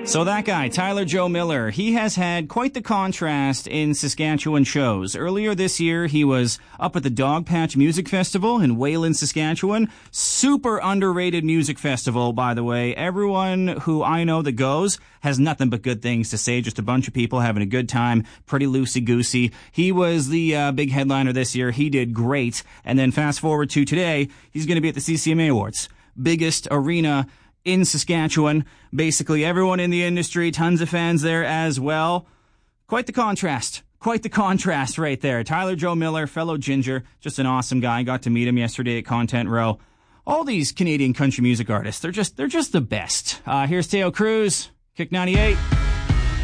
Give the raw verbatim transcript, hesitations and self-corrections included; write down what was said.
So that guy, Tyler Joe Miller, he has had quite the contrast in Saskatchewan shows. Earlier this year, he was up at the Dogpatch Music Festival in Wayland, Saskatchewan. Super underrated music festival, by the way. Everyone who I know that goes has nothing but good things to say. Just a bunch of people having a good time, pretty loosey-goosey. He was the uh, big headliner this year. He did great. And then fast forward to today, he's going to be at the C C M A Awards. Biggest arena in Saskatchewan. Basically everyone in the industry, tons of fans there as well. Quite the contrast. Quite the contrast right there. Tyler Joe Miller, fellow Ginger, just an awesome guy. Got to meet him yesterday at Content Row. All these Canadian country music artists, they're just they're just the best. Uh, here's Teo Cruz, Kick ninety-eight.